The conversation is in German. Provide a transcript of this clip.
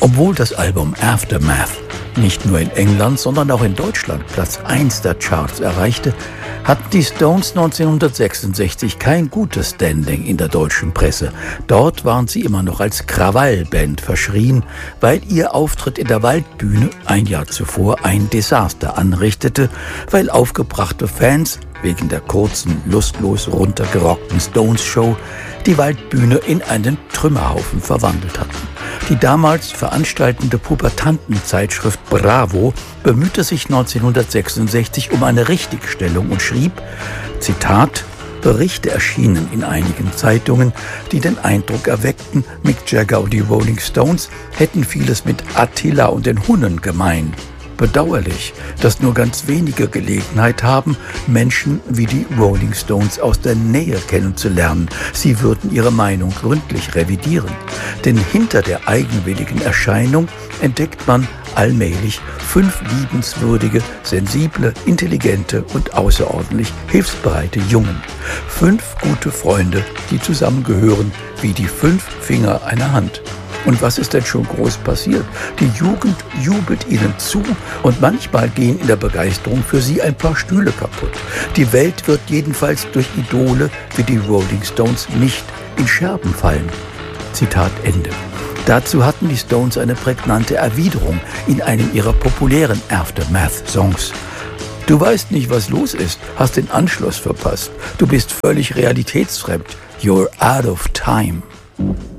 Obwohl das Album Aftermath nicht nur in England, sondern auch in Deutschland Platz 1 der Charts erreichte, hatten die Stones 1966 kein gutes Standing in der deutschen Presse. Dort waren sie immer noch als Krawallband verschrien, weil ihr Auftritt in der Waldbühne ein Jahr zuvor ein Desaster anrichtete, weil aufgebrachte Fans wegen der kurzen, lustlos runtergerockten Stones-Show die Waldbühne in einen Trümmerhaufen verwandelt hatten. Die damals veranstaltende Pubertantenzeitschrift Bravo bemühte sich 1966 um eine Richtigstellung und schrieb, Zitat, Berichte erschienen in einigen Zeitungen, die den Eindruck erweckten, Mick Jagger und die Rolling Stones hätten vieles mit Attila und den Hunnen gemein. Bedauerlich, dass nur ganz wenige Gelegenheit haben, Menschen wie die Rolling Stones aus der Nähe kennenzulernen. Sie würden ihre Meinung gründlich revidieren. Denn hinter der eigenwilligen Erscheinung entdeckt man allmählich 5 liebenswürdige, sensible, intelligente und außerordentlich hilfsbereite Jungen. 5 gute Freunde, die zusammengehören wie die 5 Finger einer Hand. Und was ist denn schon groß passiert? Die Jugend jubelt ihnen zu und manchmal gehen in der Begeisterung für sie ein paar Stühle kaputt. Die Welt wird jedenfalls durch Idole wie die Rolling Stones nicht in Scherben fallen. Zitat Ende. Dazu hatten die Stones eine prägnante Erwiderung in einem ihrer populären Aftermath-Songs. Du weißt nicht, was los ist, hast den Anschluss verpasst. Du bist völlig realitätsfremd. You're out of time.